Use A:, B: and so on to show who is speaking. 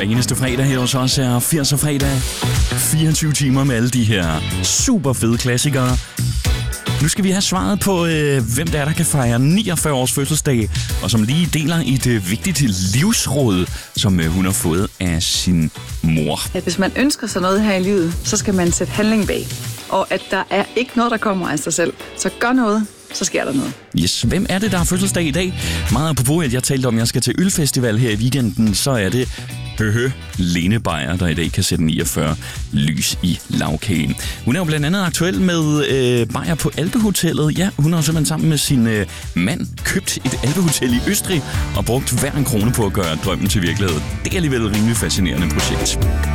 A: Hver eneste fredag her hos os er 80'er fredag. 24 timer med alle de her super fede klassikere. Nu skal vi have svaret på, hvem det er, der kan fejre 49 års fødselsdag, og som lige deler et vigtigt livsråd, som hun har fået af sin mor.
B: At hvis man ønsker sig noget her i livet, så skal man sætte handling bag. Og at der er ikke noget, der kommer af sig selv. Så gør noget, så sker der noget.
A: Yes, hvem er det, der har fødselsdag i dag? Meget apropos, at jeg talte om, at jeg skal til ølfestival her i weekenden, så er det Lene Beyer, der i dag kan sætte 49 lys i lagkagen. Hun er jo blandt andet aktuel med Beyer på Alpehotellet. Ja, hun har simpelthen sammen med sin mand købt et alpehotel i Østrig og brugt hver en krone på at gøre drømmen til virkelighed. Det er alligevel et rimelig fascinerende projekt.